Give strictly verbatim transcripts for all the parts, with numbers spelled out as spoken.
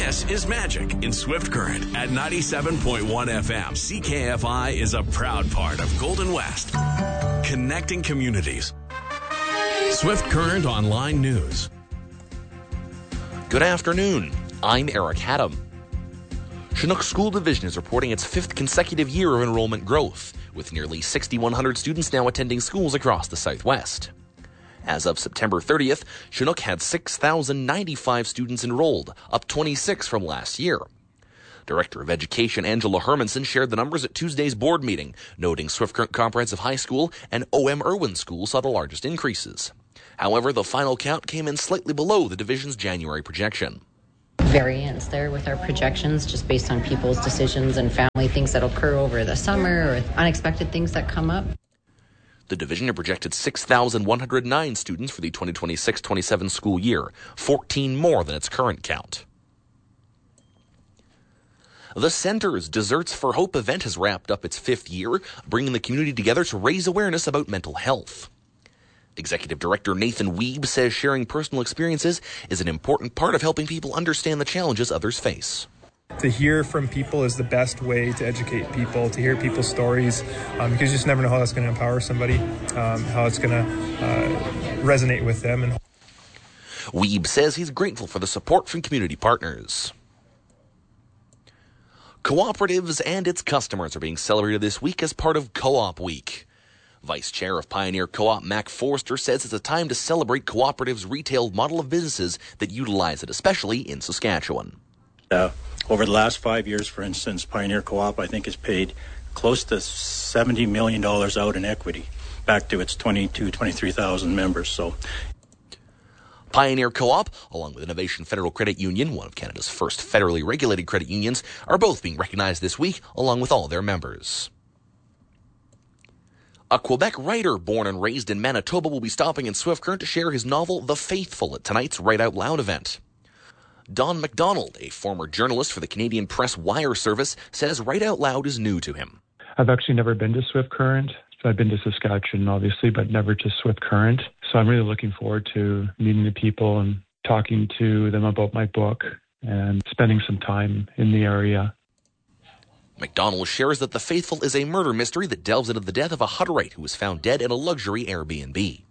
This is Magic in Swift Current at ninety-seven point one F M. C K F I is a proud part of Golden West, connecting communities. Swift Current Online News. Good afternoon. I'm Eric Haddam. Chinook School Division is reporting its fifth consecutive year of enrollment growth, with nearly six thousand one hundred students now attending schools across the Southwest. As of September thirtieth, Chinook had six thousand ninety-five students enrolled, up twenty-six from last year. Director of Education Angela Hermanson shared the numbers at Tuesday's board meeting, noting Swift Current Comprehensive High School and O M Irwin School saw the largest increases. However, the final count came in slightly below the division's January projection. Variance there with our projections just based on people's decisions and family things that occur over the summer or unexpected things that come up. The division had projected six thousand one hundred nine students for the twenty twenty-six twenty-seven school year, fourteen more than its current count. The Center's Desserts for Hope event has wrapped up its fifth year, bringing the community together to raise awareness about mental health. Executive Director Nathan Weeb says sharing personal experiences is an important part of helping people understand the challenges others face. To hear from people is the best way to educate people, to hear people's stories, um, because you just never know how that's going to empower somebody, um, how it's going to uh, resonate with them. And Weeb says he's grateful for the support from community partners. Cooperatives and its customers are being celebrated this week as part of Co-op Week. Vice Chair of Pioneer Co-op Mac Forrester says it's a time to celebrate Cooperative's retail model of businesses that utilize it, especially in Saskatchewan. Uh, over the last five years, for instance, Pioneer Co-op, I think, has paid close to seventy million dollars out in equity back to its twenty-two, twenty-three thousand members. So, Pioneer Co-op, along with Innovation Federal Credit Union, one of Canada's first federally regulated credit unions, are both being recognized this week, along with all their members. A Quebec writer born and raised in Manitoba will be stopping in Swift Current to share his novel The Faithful at tonight's Write Out Loud event. Don MacDonald, a former journalist for the Canadian Press Wire Service, says Write Out Loud is new to him. I've actually never been to Swift Current. So I've been to Saskatchewan, obviously, but never to Swift Current. So I'm really looking forward to meeting the people and talking to them about my book and spending some time in the area. MacDonald shares that The Faithful is a murder mystery that delves into the death of a Hutterite who was found dead in a luxury Airbnb.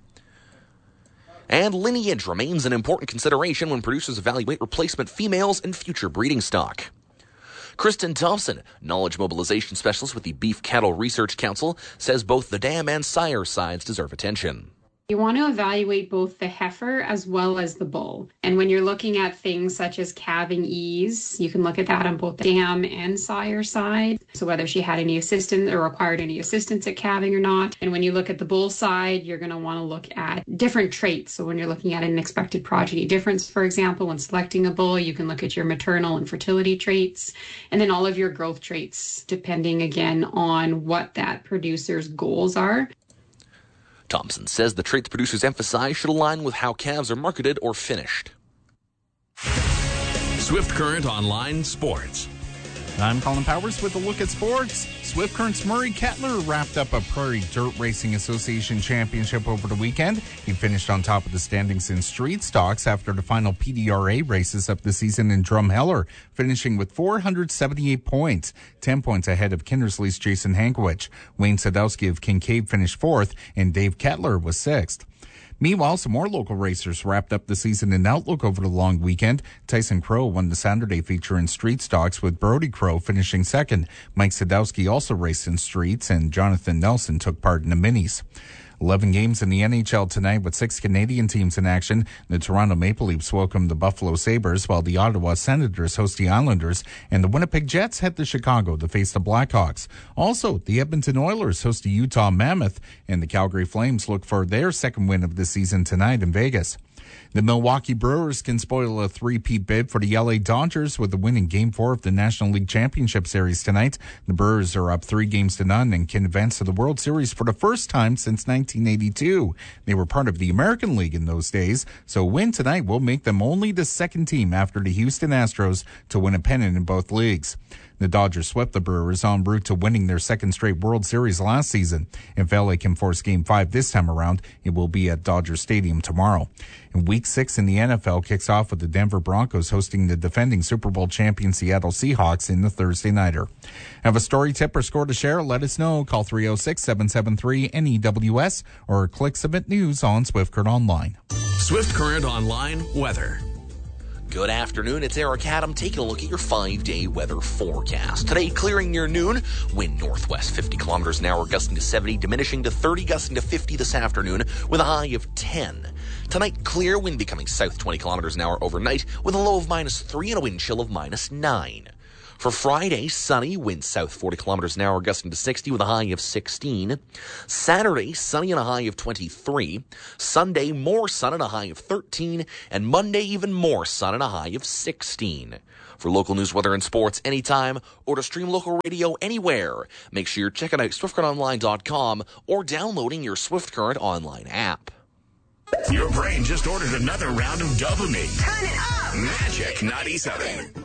And lineage remains an important consideration when producers evaluate replacement females and future breeding stock. Kristen Thompson, knowledge mobilization specialist with the Beef Cattle Research Council, says both the dam and sire sides deserve attention. You want to evaluate both the heifer as well as the bull. And when you're looking at things such as calving ease, you can look at that on both the dam and sire side. So whether she had any assistance or required any assistance at calving or not. And when you look at the bull side, you're going to want to look at different traits. So when you're looking at an expected progeny difference, for example, when selecting a bull, you can look at your maternal and fertility traits, and then all of your growth traits, depending again on what that producer's goals are. Thompson says the traits producers emphasize should align with how calves are marketed or finished. Swift Current Online Sports. I'm Colin Powers with a look at sports. Swift Current's Murray Kettler wrapped up a Prairie Dirt Racing Association championship over the weekend. He finished on top of the standings in street stocks after the final P D R A races of the season in Drumheller, finishing with four hundred seventy-eight points, ten points ahead of Kindersley's Jason Hankiewicz. Wayne Sadowski of Kincaid finished fourth, and Dave Kettler was sixth. Meanwhile, some more local racers wrapped up the season in Outlook over the long weekend. Tyson Crow won the Saturday feature in street stocks, with Brody Crow finishing second. Mike Sadowski also raced in streets, and Jonathan Nelson took part in the minis. eleven games in the N H L tonight with six Canadian teams in action. The Toronto Maple Leafs welcome the Buffalo Sabres, while the Ottawa Senators host the Islanders, and the Winnipeg Jets head to Chicago to face the Blackhawks. Also, the Edmonton Oilers host the Utah Mammoth, and the Calgary Flames look for their second win of the season tonight in Vegas. The Milwaukee Brewers can spoil a three-peat bid for the L A Dodgers with a win in Game four of the National League Championship Series tonight. The Brewers are up three games to none and can advance to the World Series for the first time since nineteen eighty-two. They were part of the American League in those days, so a win tonight will make them only the second team after the Houston Astros to win a pennant in both leagues. The Dodgers swept the Brewers en route to winning their second straight World Series last season. If L A can force Game five this time around, it will be at Dodger Stadium tomorrow. And Week six in the N F L kicks off with the Denver Broncos hosting the defending Super Bowl champion Seattle Seahawks in the Thursday Nighter. Have a story, tip, or score to share? Let us know. Call three oh six, seven seven three, N E W S or click Submit News on Swift Current Online. Swift Current Online weather. Good afternoon, it's Eric Adam taking a look at your five-day weather forecast. Today, clearing near noon, wind northwest fifty kilometers an hour, gusting to seventy, diminishing to thirty, gusting to fifty this afternoon with a high of ten. Tonight, clear, wind becoming south twenty kilometers an hour overnight with a low of minus three and a wind chill of minus nine. For Friday, sunny, wind south forty kilometers an hour, gusting to sixty with a high of sixteen. Saturday, sunny and a high of twenty-three. Sunday, more sun and a high of thirteen. And Monday, even more sun and a high of sixteen. For local news, weather, and sports anytime, or to stream local radio anywhere, make sure you're checking out swift current online dot com or downloading your Swift Current Online app. Your brain just ordered another round of dopamine. Turn it up! Magic ninety-seven.